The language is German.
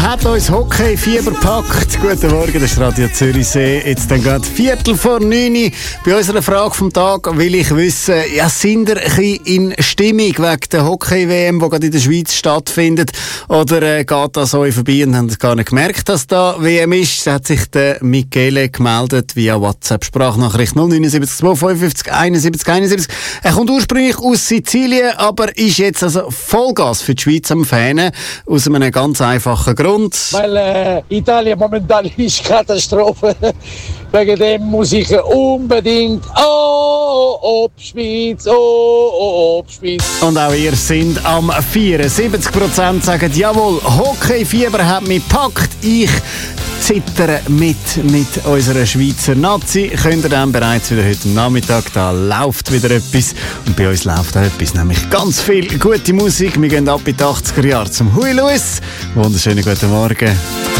hat uns Hockey-Fieber gepackt. Guten Morgen, das ist Radio Zürichsee. Jetzt dann gerade 8:45. Bei unserer Frage vom Tag will ich wissen, ja, sind ihr ein bisschen in Stimmung wegen der Hockey-WM, die gerade in der Schweiz stattfindet? Oder geht das euch vorbei und habt gar nicht gemerkt, dass da WM ist? Da hat sich der Michele gemeldet via WhatsApp-Sprachnachricht 079 255 71 71. Er kommt ursprünglich aus Sizilien, aber ist jetzt also Vollgas für die Schweiz am Fanen. Aus einem ganz einfachen Grund. Weil Italien momentan ist Katastrophe. Wegen dem muss ich unbedingt ob Schweiz, ob Schweiz. Und auch ihr sind am 74% sagen, jawohl, Hockeyfieber hat mich gepackt. Ich zittere mit unserer Schweizer Nazi. Könnt ihr dann bereits wieder heute Nachmittag, da läuft wieder etwas. Und bei uns läuft auch etwas, nämlich ganz viel gute Musik. Wir gehen ab in die 80er Jahre zum Huey Lewis. Wunderschönen guten Morgen.